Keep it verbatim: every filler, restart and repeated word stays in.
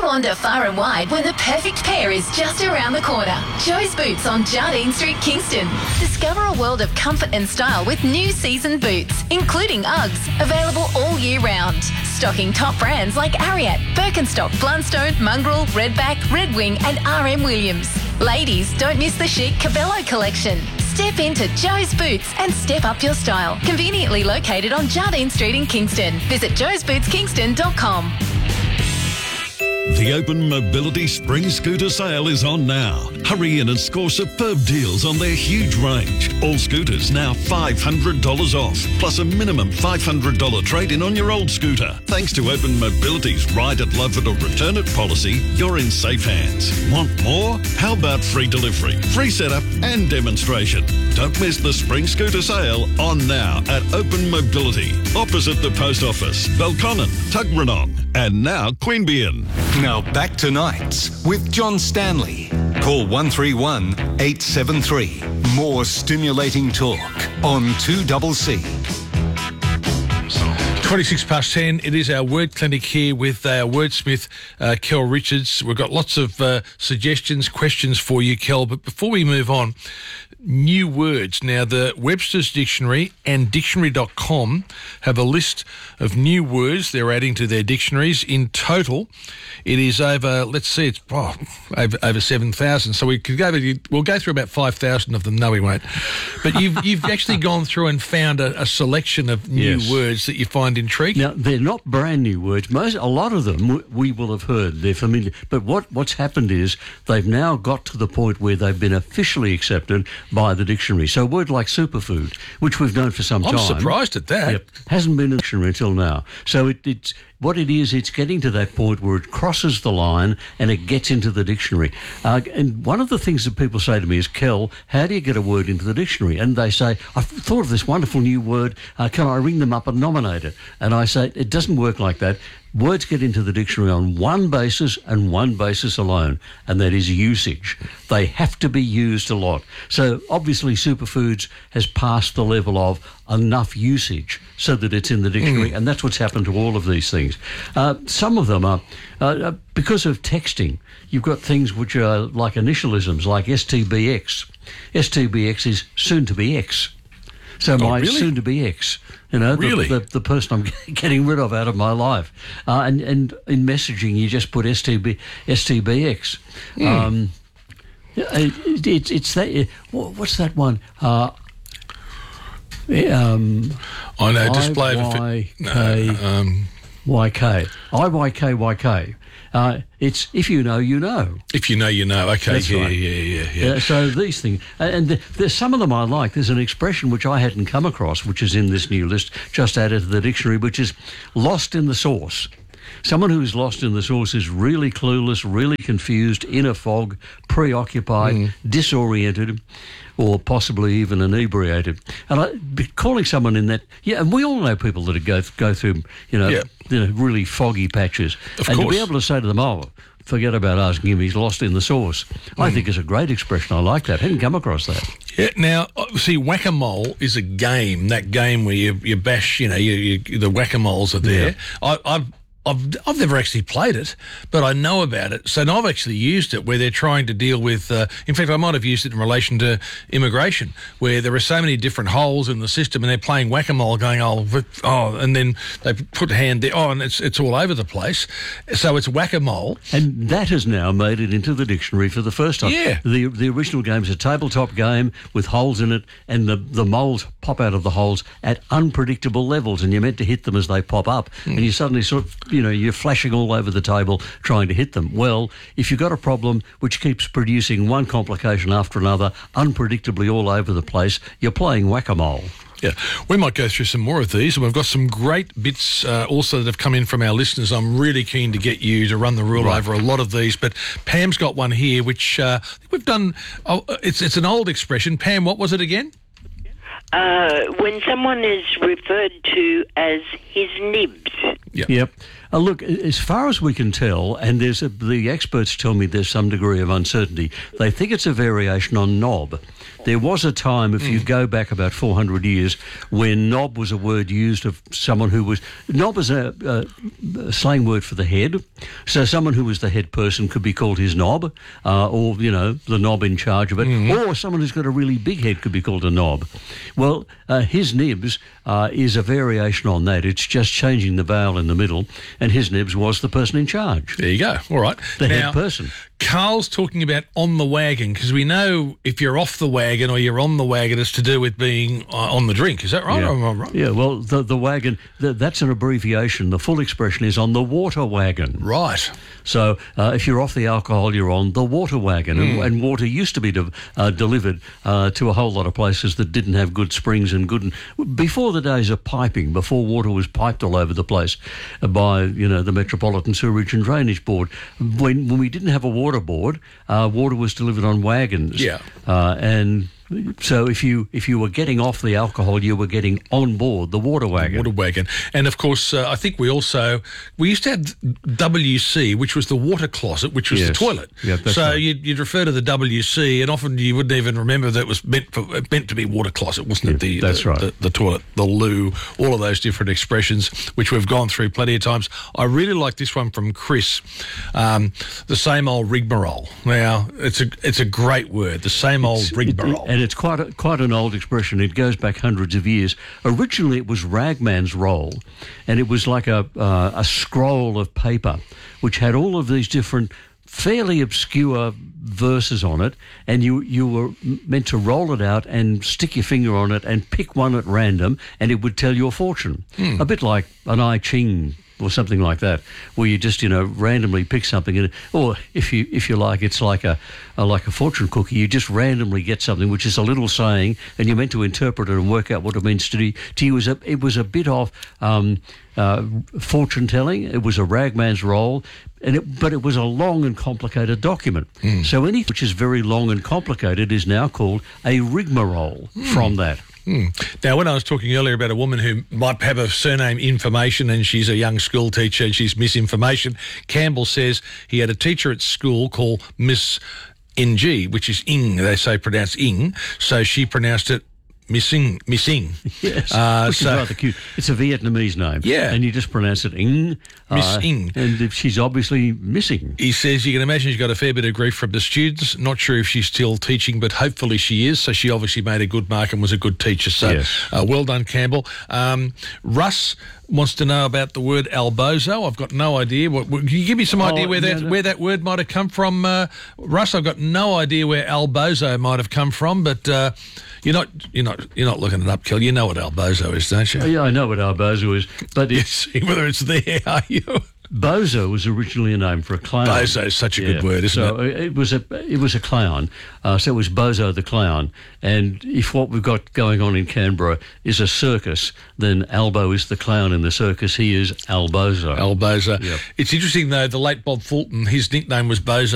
wander far and wide when the perfect pair is just around the corner. Joe's Boots on Jardine Street, Kingston. Discover a world of comfort and style with new season boots, including Uggs, available all year round. Stocking top brands like Ariat, Birkenstock, Blundstone, Mongrel, Redback, Red Wing and R M Williams. Ladies, don't miss the chic Cabello collection. Step into Joe's Boots and step up your style. Conveniently located on Jardine Street in Kingston. Visit joes boots kingston dot com. The Open Mobility Spring Scooter Sale is on now. Hurry in and score superb deals on their huge range. All scooters now five hundred dollars off, plus a minimum five hundred dollars trade-in on your old scooter. Thanks to Open Mobility's Ride it, Love it or Return it policy, you're in safe hands. Want more? How about free delivery, free setup and demonstration? Don't miss the Spring Scooter Sale on now at Open Mobility, opposite the Post Office, Belconnen, Tuggeranong and now Queanbeyan. Now back to Nights with John Stanley. Call one three one, eight seven three. More stimulating talk on two C C. twenty-six past ten, it is our word clinic here with our wordsmith, uh, Kel Richards. We've got lots of uh, suggestions, questions for you, Kel, but before we move on, new words. Now, the Webster's Dictionary and dictionary dot com have a list of new words they're adding to their dictionaries. In total, it is over, let's see, it's oh, over, over seven thousand. So we could go, we'll go through about five thousand of them. No, we won't. But you've, you've actually gone through and found a, a selection of new yes. words that you find intriguing. Now, they're not brand new words. Most, a lot of them we will have heard. They're familiar. But what, what's happened is they've now got to the point where they've been officially accepted by the dictionary. So a word like superfood, which we've known for some I'm time. I'm surprised at that. Yep, hasn't been in the dictionary until now. So it, it's what it is, it's getting to that point where it crosses the line and it gets into the dictionary. Uh, and one of the things that people say to me is, Kel, how do you get a word into the dictionary? And they say, I've thought of this wonderful new word. Uh, can I ring them up and nominate it? And I say, it doesn't work like that. Words get into the dictionary on one basis and one basis alone, and that is usage. They have to be used a lot. So obviously superfoods has passed the level of enough usage so that it's in the dictionary, mm. and that's what's happened to all of these things. Uh, some of them are, uh, because of texting, you've got things which are like initialisms, like S T B X. S T B X is soon to be X. So oh, my really? soon-to-be ex, you know, really? the, the, the person I'm getting rid of out of my life. Uh, and, and in messaging, you just put S T B, S T B X. Mm. Um, it, it, it's that, what's that one? Uh, um, I know, display of... I Y K, no, um, Y K. I Y K Y K. Uh, it's if you know, you know. If you know, you know. Okay, That's yeah, right. yeah, yeah, yeah. Uh, so these things, and the, there's some of them I like. There's an expression which I hadn't come across, which is in this new list, just added to the dictionary, which is lost in the sauce. Someone who's lost in the sauce is really clueless, really confused, in a fog, preoccupied, mm. disoriented, or possibly even inebriated. And I, calling someone in that, yeah, and we all know people that go go through, you know, yeah. you know really foggy patches. Of and course. to be able to say to them, oh, forget about asking him, he's lost in the sauce. Mm. I think it's a great expression. I like that. I hadn't come across that. Yeah, now, see, whack-a-mole is a game, that game where you, you bash, you know, you, you, the whack-a-moles are there. Yeah. I, I've I've, I've never actually played it, but I know about it. So now I've actually used it where they're trying to deal with, uh, in fact, I might have used it in relation to immigration, where there are so many different holes in the system and they're playing whack-a-mole going, oh, oh, and then they put a hand there, oh, and it's it's all over the place. So it's whack-a-mole. And that has now made it into the dictionary for the first time. Yeah. The the original game is a tabletop game with holes in it, and the, the moles pop out of the holes at unpredictable levels, and you're meant to hit them as they pop up, mm. and you suddenly sort of, you know, you're flashing all over the table trying to hit them. Well, if you've got a problem which keeps producing one complication after another, unpredictably all over the place, you're playing whack-a-mole. Yeah, we might go through some more of these, and we've got some great bits uh, also that have come in from our listeners. I'm really keen to get you to run the rule right. over a lot of these, but Pam's got one here which uh, we've done. Oh, it's it's an old expression. Pam, what was it again? Uh, when someone is referred to as his nibs. Yep. Yep. Uh, look, as far as we can tell, and there's a, the experts tell me there's some degree of uncertainty, they think it's a variation on knob. There was a time, if mm. you go back about four hundred years, when knob was a word used of someone who was... Knob is a, a, a slang word for the head. So someone who was the head person could be called his knob, uh, or, you know, the knob in charge of it. Mm. Or someone who's got a really big head could be called a knob. Well, uh, his nibs uh, is a variation on that. It's just changing the vowel in the middle, and his nibs was the person in charge. There you go. All right. The now, head person. Carl's talking about on the wagon, because we know if you're off the wagon or you're on the wagon, it's to do with being uh, on the drink. Is that right? Yeah, or am I right? yeah well, the, the wagon, the, that's an abbreviation. The full expression is on the water wagon. Right. So uh, if you're off the alcohol, you're on the water wagon. Mm. And, and water used to be de- uh, delivered uh, to a whole lot of places that didn't have good springs and good... Before the days of piping, before water was piped all over the place by, you know, the Metropolitan Sewerage and Drainage Board, when, when we didn't have a water board, uh, water was delivered on wagons. Yeah. Uh, and... So if you if you were getting off the alcohol, you were getting on board the water wagon. Water wagon. And, of course, uh, I think we also... We used to have W C, which was the water closet, which was yes. the toilet. Yeah, that's so right. you'd, you'd refer to the W C, and often you wouldn't even remember that it was meant for, meant to be water closet, wasn't yeah, it? The, that's the, right. The, the toilet, the loo, all of those different expressions, which we've gone through plenty of times. I really like this one from Chris, um, the same old rigmarole. Now, it's a it's a great word, the same old It's, rigmarole. It, and it's quite a, quite an old expression. It goes back hundreds of years. Originally, it was ragman's roll, and it was like a uh, a scroll of paper which had all of these different fairly obscure verses on it, and you, you were meant to roll it out and stick your finger on it and pick one at random, and it would tell your fortune. Hmm. A bit like an I Ching or something like that, where you just, you know, randomly pick something, and or if you if you like, it's like a, a like a fortune cookie. You just randomly get something, which is a little saying, and you're meant to interpret it and work out what it means to you. To you, a, it was a bit of um, uh, fortune telling. It was a ragman's roll. And it, but it was a long and complicated document. Mm. So anything which is very long and complicated is now called a rigmarole mm. from that. Mm. Now, when I was talking earlier about a woman who might have a surname Information and she's a young school teacher and she's Misinformation, Campbell says he had a teacher at school called Miss N G, which is Ing, they say pronounced Ing, so she pronounced it Missing, missing. Yes, uh, which so, is rather cute. It's a Vietnamese name. Yeah. And you just pronounce it Ing. Miss uh, Ing. And if she's obviously missing. He says you can imagine she's got a fair bit of grief from the students. Not sure if she's still teaching, but hopefully she is. So she obviously made a good mark and was a good teacher. So yes. uh, well done, Campbell. Um, Russ wants to know about the word albozo. I've got no idea. What, can you give me some idea oh, where no, that no. where that word might have come from, uh, Russ? I've got no idea where albozo might have come from, but uh, you're not you're not you're not looking it up, Kel. You know what albozo is, don't you? Yeah, I know what albozo is, but it's See whether it's there, are you? Bozo was originally a name for a clown. Bozo is such a Yeah. good word, isn't so it? it was a it was a clown. Uh, so it was Bozo the clown. And if what we've got going on in Canberra is a circus, then Albo is the clown in the circus. He is Albozo. Albozo. Yep. It's interesting though. The late Bob Fulton, his nickname was Bozo.